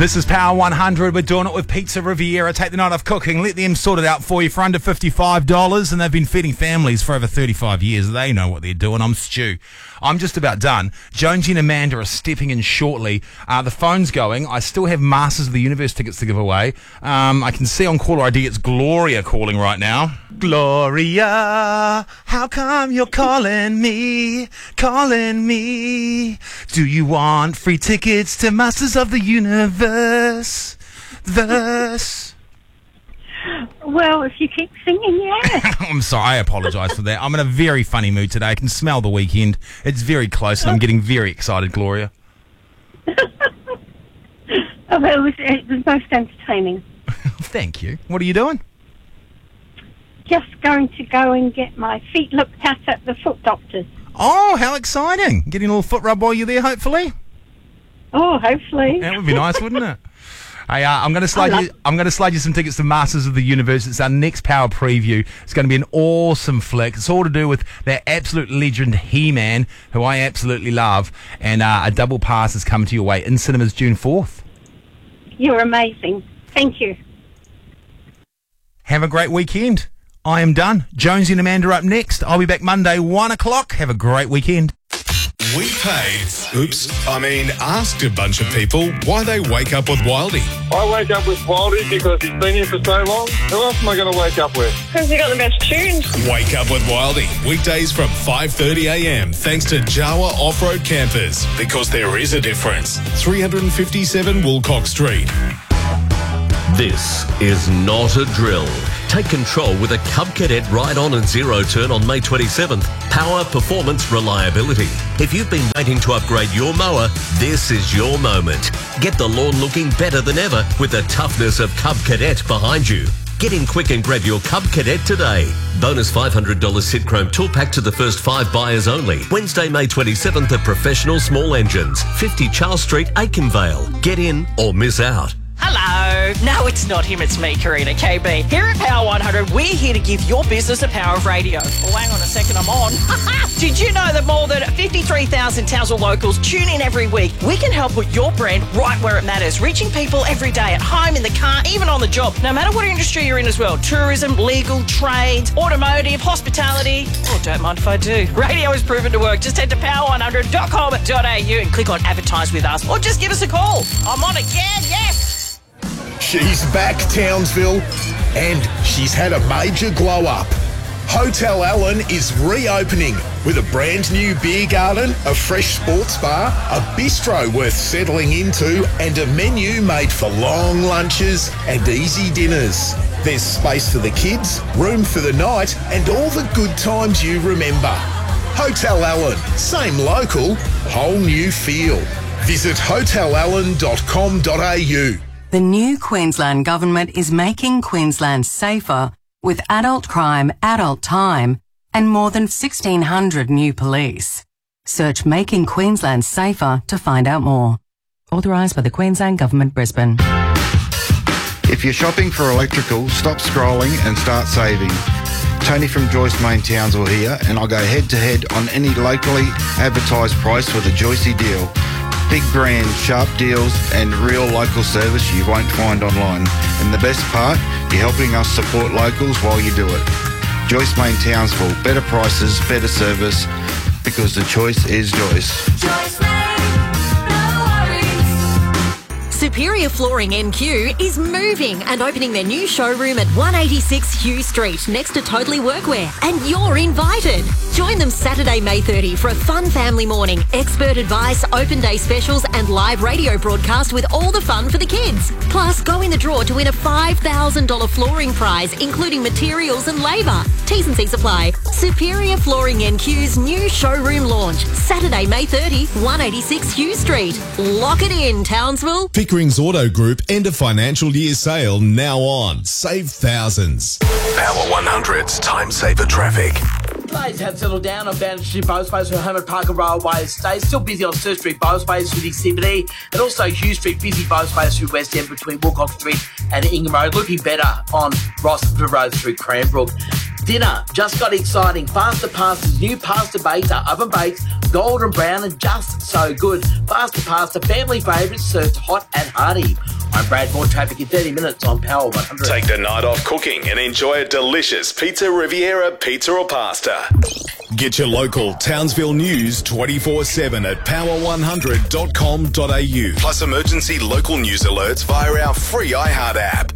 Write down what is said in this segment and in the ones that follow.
This is Power 100. We're doing it with Pizza Riviera. Take the night off cooking. Let them sort it out for you for under $55. And they've been feeding families for over 35 years. They know what they're doing. I'm Stu. I'm just about done. Jonesy and Amanda are stepping in shortly. The phone's going. I still have Masters of the Universe tickets to give away. I can see on caller ID it's Gloria calling right now. Gloria, how come you're calling me? Calling me? Do you want free tickets to Masters of the Universe? Verse. Well, if you keep singing, yeah. I'm sorry, I apologise for that. I'm in a very funny mood today. I can smell the weekend. It's very close and I'm getting very excited, Gloria. It was most entertaining. Thank you. What are you doing? Just going to go and get my feet looked at the foot doctor's. Oh, how exciting. Getting a little foot rub while you're there, hopefully? Oh, hopefully. That would be nice, wouldn't it? Hey, I'm going to slide you some tickets to Masters of the Universe. It's our next Power preview. It's going to be an awesome flick. It's all to do with that absolute legend He-Man, who I absolutely love. And a double pass is coming to your way in cinemas June 4th. You're amazing. Thank you. Have a great weekend. I am done. Jonesy and Amanda are up next. I'll be back Monday, 1 o'clock. Have a great weekend. We asked a bunch of people why they wake up with Wildy. I wake up with Wildy because he's been here for so long. Who else am I going to wake up with? Because he got the best tunes. Wake up with Wildy. Weekdays from 5:30 a.m. thanks to Jawa Off-Road Campers. Because there is a difference. 357 Woolcock Street. This is not a drill. Take control with a Cub Cadet ride-on and zero turn on May 27th. Power, performance, reliability. If you've been waiting to upgrade your mower, this is your moment. Get the lawn looking better than ever with the toughness of Cub Cadet behind you. Get in quick and grab your Cub Cadet today. Bonus $500 Sit Chrome tool pack to the first 5 buyers only. Wednesday, May 27th at Professional Small Engines, 50 Charles Street, Aikenvale. Get in or miss out. Hello. No, it's not him. It's me, Karina KB. Here at Power 100, we're here to give your business the power of radio. Oh, hang on a second, I'm on. Did you know that more than 53,000 Townsville locals tune in every week? We can help put your brand right where it matters, reaching people every day, at home, in the car, even on the job. No matter what industry you're in as well. Tourism, legal, trades, automotive, hospitality. Oh, don't mind if I do. Radio is proven to work. Just head to power100.com.au and click on advertise with us. Or just give us a call. I'm on again, yes. She's back, Townsville, and she's had a major glow-up. Hotel Allen is reopening with a brand new beer garden, a fresh sports bar, a bistro worth settling into, and a menu made for long lunches and easy dinners. There's space for the kids, room for the night, and all the good times you remember. Hotel Allen, same local, whole new feel. Visit hotelallen.com.au. The new Queensland Government is making Queensland safer with adult crime, adult time and more than 1,600 new police. Search Making Queensland Safer to find out more. Authorised by the Queensland Government, Brisbane. If you're shopping for electrical, stop scrolling and start saving. Tony from Joyce Main Townsville here, and I'll go head-to-head on any locally advertised price with a Joycey deal. Big brand, sharp deals and real local service you won't find online. And the best part, you're helping us support locals while you do it. Joyce Main Townsville, better prices, better service, because the choice is Joyce. Joyce Main, no worries. Superior Flooring NQ is moving and opening their new showroom at 186 Hugh Street next to Totally Workwear, and you're invited. Join them Saturday, May 30 for a fun family morning, expert advice, open day specials and live radio broadcast with all the fun for the kids. Plus, go in the draw to win a $5,000 flooring prize, including materials and labour. T's and C's apply. Superior Flooring NQ's new showroom launch, Saturday, May 30, 186 Hugh Street. Lock it in, Townsville. Pickering's Auto Group end of financial year sale now on. Save thousands. Power 100's Time Saver Traffic. Delays have settled down on Boundary Street Bow-Space for Hermit Park and Railway Estate. Still busy on Sturt Street Bow-Space through the CBD, and also Hugh Street busy Bow-Space through West End between Woolcock Street and Ingham Road. Looking better on Rossiter Road through Cranbrook. Dinner just got exciting. Faster Pastas, new pasta baker, oven baked, golden brown and just so good. Faster pasta, family favourites served hot and hearty. I'm Brad. More traffic in 30 minutes on Power 100. Take the night off cooking and enjoy a delicious Pizza Riviera pizza or pasta. Get your local Townsville news 24/7 at power100.com.au. Plus emergency local news alerts via our free iHeart app.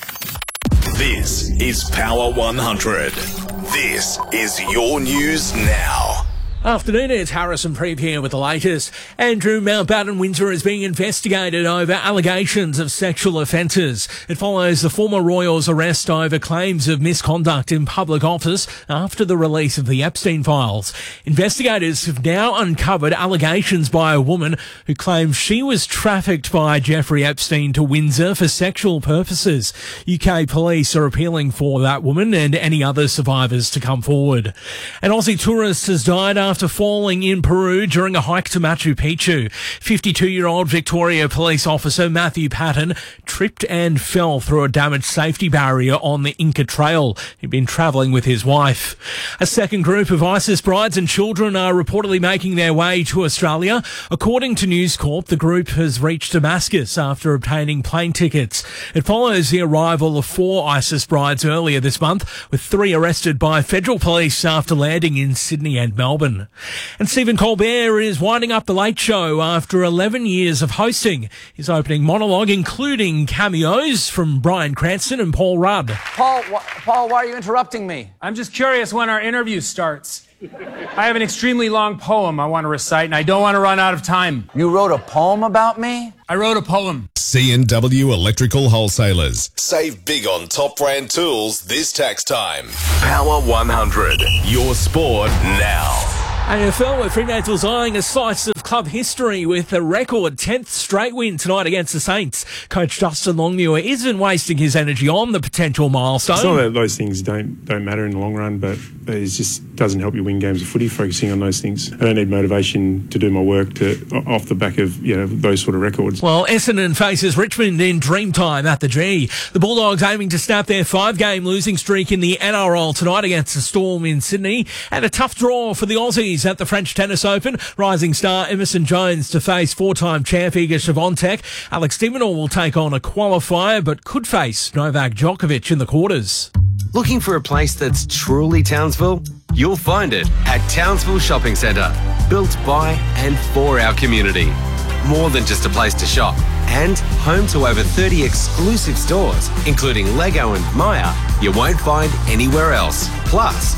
This is Power 100. This is your news now. Afternoon, it's Harrison Preeve here with the latest. Andrew Mountbatten Windsor is being investigated over allegations of sexual offences. It follows the former Royals' arrest over claims of misconduct in public office after the release of the Epstein files. Investigators have now uncovered allegations by a woman who claims she was trafficked by Jeffrey Epstein to Windsor for sexual purposes. UK police are appealing for that woman and any other survivors to come forward. An Aussie tourist has died after falling in Peru during a hike to Machu Picchu. 52-year-old Victoria police officer Matthew Patton tripped and fell through a damaged safety barrier on the Inca Trail. He'd been travelling with his wife. A second group of ISIS brides and children are reportedly making their way to Australia. According to News Corp, the group has reached Damascus after obtaining plane tickets. It follows the arrival of 4 ISIS brides earlier this month, with 3 arrested by federal police after landing in Sydney and Melbourne. And Stephen Colbert is winding up The Late Show after 11 years of hosting. His opening monologue including cameos from Bryan Cranston and Paul Rudd. Paul, why are you interrupting me? I'm just curious when our interview starts. I have an extremely long poem I want to recite, and I don't want to run out of time. You wrote a poem about me? I wrote a poem. C&W Electrical Wholesalers. Save big on top brand tools this tax time. Power 100. Your sport now. AFL, where Fremantle's eyeing a slice of club history with a record 10th straight win tonight against the Saints. Coach Justin Longmuir isn't wasting his energy on the potential milestone. It's not that those things don't matter in the long run, but it just doesn't help you win games of footy, focusing on those things. I don't need motivation to do my work off the back of those sort of records. Well, Essendon faces Richmond in Dreamtime at the G. The Bulldogs aiming to snap their 5-game losing streak in the NRL tonight against the Storm in Sydney. And a tough draw for the Aussies at the French Tennis Open. Rising star Emerson Jones to face 4-time champ Iga Swiatek. Alex de Minaur will take on a qualifier but could face Novak Djokovic in the quarters. Looking for a place that's truly Townsville? You'll find it at Townsville Shopping Centre. Built by and for our community. More than just a place to shop. And home to over 30 exclusive stores, including Lego and Maya, you won't find anywhere else. Plus,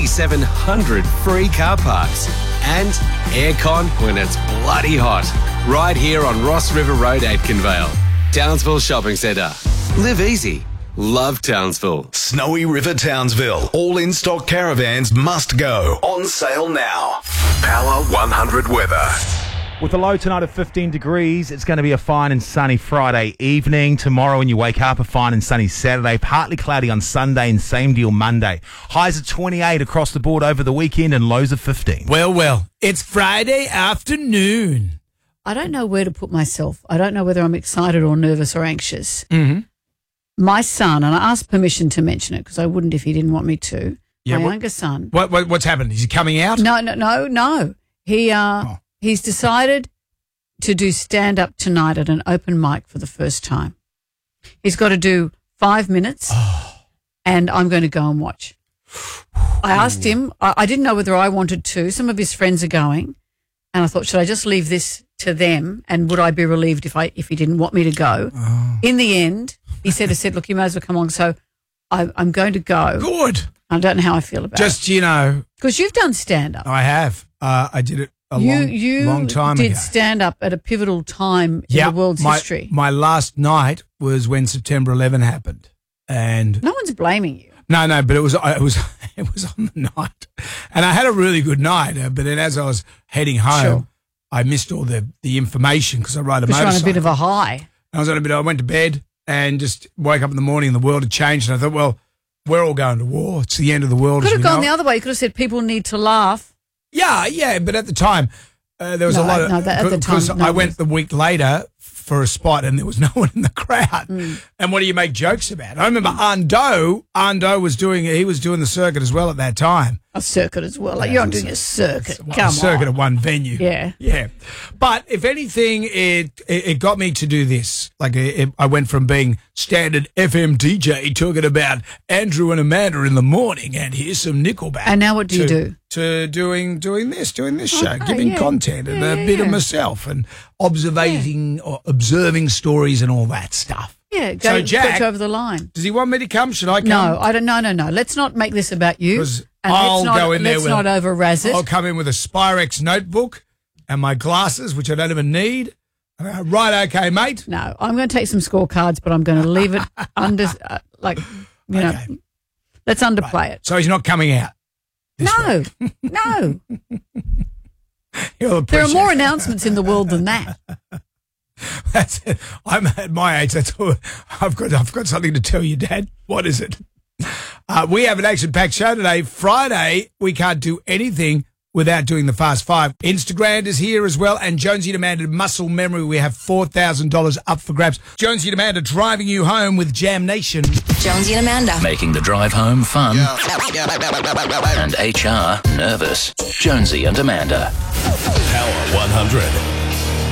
2,700 free car parks. And aircon when it's bloody hot. Right here on Ross River Road, Aitkenvale. Townsville Shopping Centre. Live easy. Love Townsville. Snowy River Townsville. All in-stock caravans must go. On sale now. Power 100 weather. With a low tonight of 15 degrees, it's going to be a fine and sunny Friday evening. Tomorrow when you wake up, a fine and sunny Saturday. Partly cloudy on Sunday and same deal Monday. Highs of 28 across the board over the weekend and lows of 15. Well, it's Friday afternoon. I don't know where to put myself. I don't know whether I'm excited or nervous or anxious. Mm-hmm. My son, and I asked permission to mention it because I wouldn't if he didn't want me to. Yeah, my younger son. What's happened? Is he coming out? No. He's decided to do stand-up tonight at an open mic for the first time. He's got to do 5 minutes, and I'm going to go and watch. I asked him. I didn't know whether I wanted to. Some of his friends are going, and I thought, should I just leave this to them, and would I be relieved if he didn't want me to go? In the end, he said, look, you may as well come along. So I'm going to go. Good. I don't know how I feel about it. Just, because you've done stand-up. I have. I did it a long time ago. You did stand-up at a pivotal time in the world's history. My last night was when September 11 happened. And no one's blaming you. No, but it was on the night. And I had a really good night. But then as I was heading home, I missed all the information because I rode a motorcycle. On a bit of a high. I went to bed and just woke up in the morning and the world had changed. And I thought, well, we're all going to war. It's the end of the world. Could have gone the other way. You could have said people need to laugh. Yeah, but at the time, there was a lot of... at the time, I went the week later for a spot and there was no one in the crowd. And what do you make jokes about? I remember Ando was doing the circuit as well at that time. A circuit as well. Like, you're not doing a circuit. Come A circuit on. at one venue. Yeah. Yeah. But if anything, it got me to do this. Like I went from being standard FM DJ talking about Andrew and Amanda in the morning and here's some Nickelback. And now what do you do? To doing this show, Okay, giving yeah. content and a bit of myself and observing stories and all that stuff. Yeah, So, go Jack, over the line. Does he want me to come? Should I come? No, I don't. No. Let's not make this about you. 'Cause And I'll let's go in there Let's with not over-razz it. I'll come in with a Spyrex notebook and my glasses, which I don't even need. Right, okay, mate. No, I'm going to take some scorecards, but I'm going to leave it under, let's underplay it. So he's not coming out. No. You'll There are appreciate more it. announcements in the world than that. That's it. I'm at my age. That's all. I've got something to tell you, Dad. What is it? We have an action-packed show today. Friday, we can't do anything without doing the Fast Five. Instagram is here as well, and Jonesy and Amanda Muscle Memory. We have $4,000 up for grabs. Jonesy and Amanda driving you home with Jam Nation. Jonesy and Amanda. Making the drive home fun. And HR nervous. Jonesy and Amanda. Power 100.